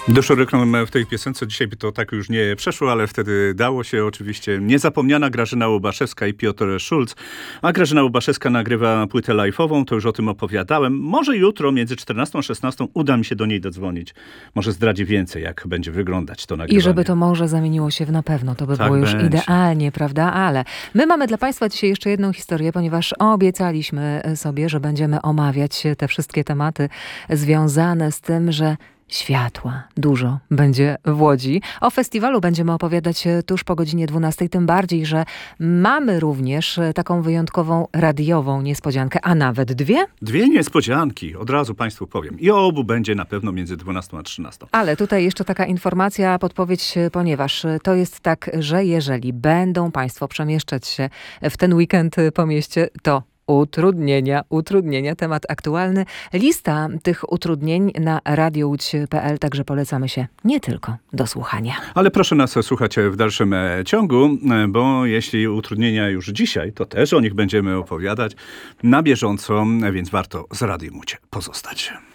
Dużo reklam w tej piosence. Dzisiaj by to tak już nie przeszło, ale wtedy dało się oczywiście. Niezapomniana Grażyna Łubaszewska i Piotr Schulz. A Grażyna Łubaszewska nagrywa płytę live'ową, to już o tym opowiadałem. Może jutro między 14 a 16 uda mi się do niej dodzwonić. Może zdradzi więcej, jak będzie wyglądać to nagrywanie. I żeby to może zamieniło się w na pewno. To by Tak było już będzie. idealnie, prawda? Ale my mamy dla Państwa dzisiaj jeszcze jedną historię, ponieważ obiecaliśmy sobie, że będziemy omawiać te wszystkie tematy związane z tym, że światła dużo będzie w Łodzi. O festiwalu będziemy opowiadać tuż po godzinie 12, tym bardziej, że mamy również taką wyjątkową radiową niespodziankę, a nawet dwie. Dwie niespodzianki, od razu Państwu powiem. I o obu będzie na pewno między 12 a 13. Ale tutaj jeszcze taka informacja, podpowiedź, ponieważ to jest tak, że jeżeli będą Państwo przemieszczać się w ten weekend po mieście, to utrudnienia, temat aktualny. Lista tych utrudnień na radiołódź.pl, także polecamy się nie tylko do słuchania. Ale proszę nas słuchać w dalszym ciągu, bo jeśli utrudnienia już dzisiaj, to też o nich będziemy opowiadać na bieżąco, więc warto z Radiem Łódź pozostać.